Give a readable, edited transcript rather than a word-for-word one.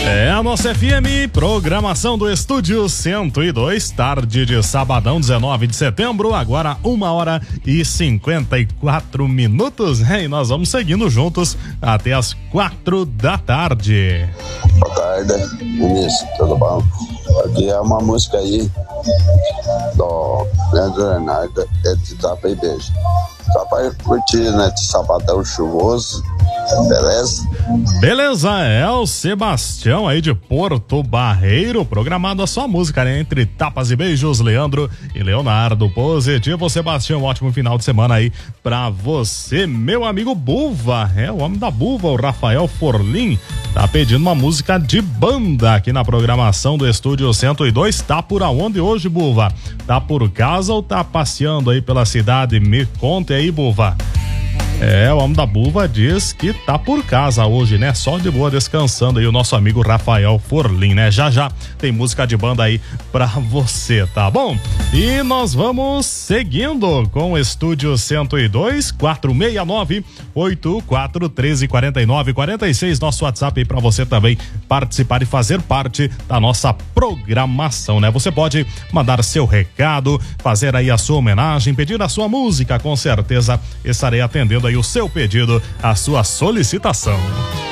É a nossa FM, programação do Estúdio 102, tarde de sabadão, 19 de setembro, agora 1h54, né? E nós vamos seguindo juntos até as 4 da tarde. Boa tarde, ministro, tudo bom? Aqui é uma música aí do Leandro Leonardo, é de Tapa e Beijo. Só pra curtir, né, de sabadão chuvoso. Beleza? Beleza, é o Sebastião aí de Porto Barreiro, programado a sua música, né? Entre tapas e beijos, Leandro e Leonardo. Positivo, Sebastião, ótimo final de semana aí pra você, meu amigo Buva, é o homem da Buva, o Rafael Forlim, tá pedindo uma música de banda aqui na programação do Estúdio 102, tá por aonde hoje, Buva? Tá por casa ou tá passeando aí pela cidade? Me conte aí, Buva. É, o homem da Buva diz que tá por casa hoje, né? Só de boa descansando aí o nosso amigo Rafael Forlim, né? Já tem música de banda aí pra você, tá bom? E nós vamos seguindo com o Estúdio 102, 469-8413-4946, nosso WhatsApp aí pra você também participar e fazer parte da nossa programação, né? Você pode mandar seu recado, fazer aí a sua homenagem, pedir a sua música, com certeza estarei atendendo aí o seu pedido, a sua solicitação.